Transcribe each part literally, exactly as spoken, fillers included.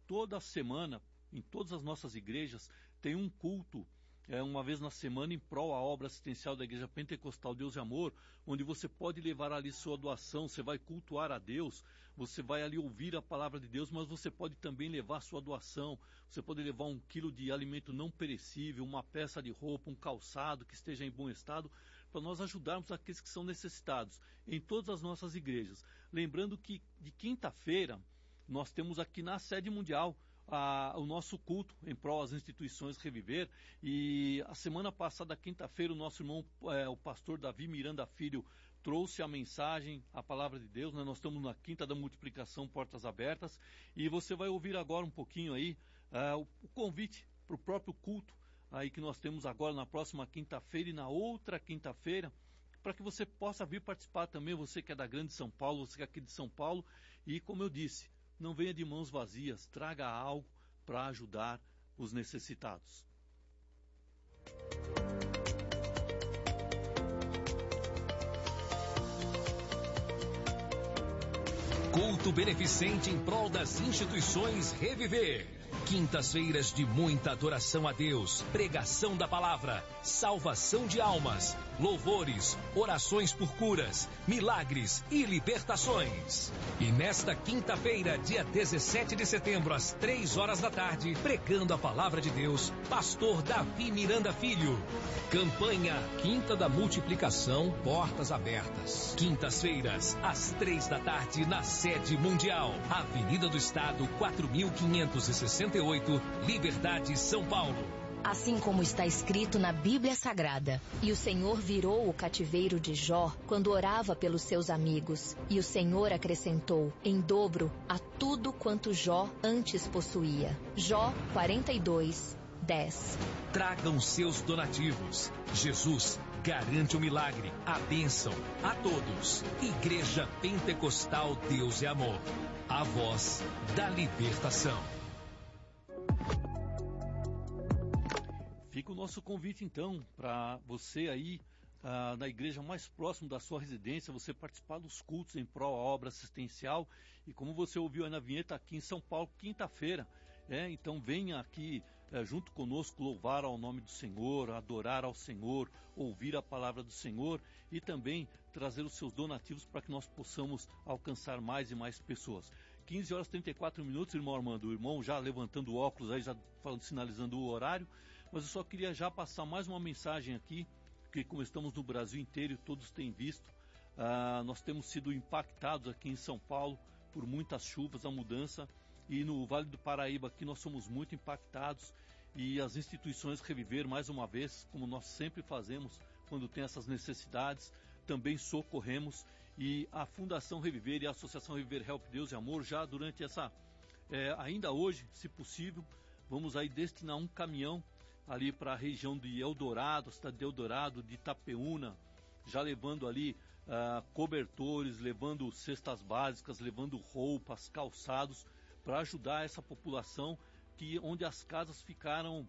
toda semana, em todas as nossas igrejas, tem um culto, é, uma vez na semana, em prol à obra assistencial da Igreja Pentecostal Deus e Amor, onde você pode levar ali sua doação, você vai cultuar a Deus, você vai ali ouvir a palavra de Deus, mas você pode também levar sua doação, você pode levar um quilo de alimento não perecível, uma peça de roupa, um calçado que esteja em bom estado, para nós ajudarmos aqueles que são necessitados, em todas as nossas igrejas. Lembrando que de quinta-feira, nós temos aqui na sede mundial, A, o nosso culto em prol às instituições Reviver, e a semana passada, quinta-feira, o nosso irmão, é, o pastor Davi Miranda Filho, trouxe a mensagem, a palavra de Deus, né? Nós estamos na quinta da multiplicação, portas abertas, e você vai ouvir agora um pouquinho aí é, o, o convite para o próprio culto aí que nós temos agora na próxima quinta-feira e na outra quinta-feira, para que você possa vir participar também, você que é da Grande São Paulo, você que é aqui de São Paulo, e como eu disse, não venha de mãos vazias, traga algo para ajudar os necessitados. Culto beneficente em prol das instituições Reviver. Quintas-feiras de muita adoração a Deus, pregação da palavra, salvação de almas, louvores, orações por curas, milagres e libertações. E nesta quinta-feira, dia dezessete de setembro, às três horas da tarde, pregando a palavra de Deus, pastor Davi Miranda Filho. Campanha Quinta da Multiplicação, portas abertas. Quintas-feiras, às três da tarde, na sede mundial, Avenida do Estado, quatro mil quinhentos e sessenta e oito, Liberdade, São Paulo. Assim como está escrito na Bíblia Sagrada, e o Senhor virou o cativeiro de Jó quando orava pelos seus amigos, e o Senhor acrescentou em dobro a tudo quanto Jó antes possuía. Jó quarenta e dois, dez. Tragam seus donativos. Jesus garante o milagre, a bênção a todos. Igreja Pentecostal Deus e Amor, a voz da libertação. Fica o nosso convite então para você aí ah, na igreja mais próxima da sua residência, você participar dos cultos em prol à obra assistencial, e como você ouviu aí na vinheta, aqui em São Paulo, quinta-feira, é, então venha aqui é, junto conosco louvar ao nome do Senhor, adorar ao Senhor, ouvir a palavra do Senhor e também trazer os seus donativos para que nós possamos alcançar mais e mais pessoas. quinze horas e trinta e quatro minutos, irmão Armando, o irmão já levantando o óculos aí, já falando, sinalizando o horário, mas eu só queria já passar mais uma mensagem aqui, porque como estamos no Brasil inteiro e todos têm visto, ah, nós temos sido impactados aqui em São Paulo por muitas chuvas, a mudança, e no Vale do Paraíba aqui nós somos muito impactados, e as instituições Reviver, mais uma vez, como nós sempre fazemos quando tem essas necessidades, também socorremos, e a Fundação Reviver e a Associação Reviver Help Deus e Amor, já durante essa, é, ainda hoje, se possível, vamos aí destinar um caminhão ali para a região de Eldorado, cidade de Eldorado, de Itapeúna, já levando ali uh, cobertores, levando cestas básicas, levando roupas, calçados, para ajudar essa população que, onde as casas ficaram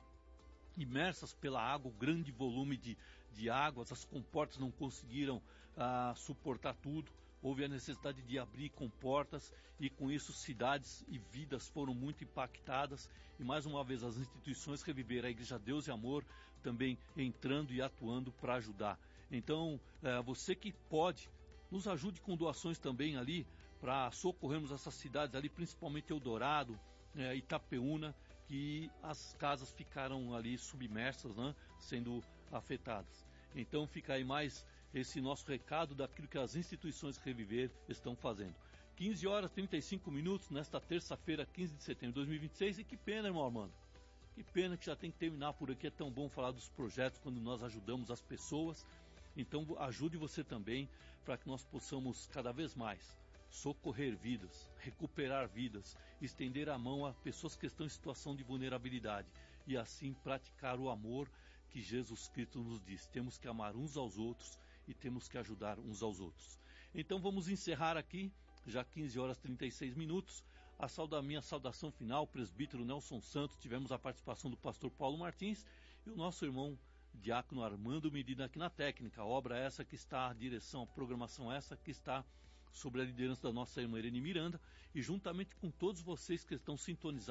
imersas pela água, o grande volume de, de águas, as comportas não conseguiram uh, suportar tudo, houve a necessidade de abrir comportas e com isso cidades e vidas foram muito impactadas, e mais uma vez as instituições Reviver, a Igreja Deus e Amor também entrando e atuando para ajudar. Então uh, você que pode, nos ajude com doações também ali para socorrermos essas cidades ali, principalmente Eldorado, uh, Itapeúna, que as casas ficaram ali submersas, né, sendo afetadas. Então fica aí mais esse nosso recado daquilo que as instituições Reviver estão fazendo. quinze horas e trinta e cinco minutos nesta terça-feira, quinze de setembro de dois mil e vinte e seis, e que pena, irmão Armando, que pena que já tem que terminar por aqui. É tão bom falar dos projetos quando nós ajudamos as pessoas. Então ajude você também para que nós possamos cada vez mais socorrer vidas, recuperar vidas, estender a mão a pessoas que estão em situação de vulnerabilidade e assim praticar o amor que Jesus Cristo nos diz. Temos que amar uns aos outros e temos que ajudar uns aos outros. Então vamos encerrar aqui, já quinze horas e trinta e seis minutos, a sauda, minha saudação final, presbítero Nelson Santos, tivemos a participação do pastor Paulo Martins e o nosso irmão diácono Armando Medina aqui na técnica. A obra essa que está, a direção, a programação essa que está sobre a liderança da nossa irmã Irene Miranda, e juntamente com todos vocês que estão sintonizados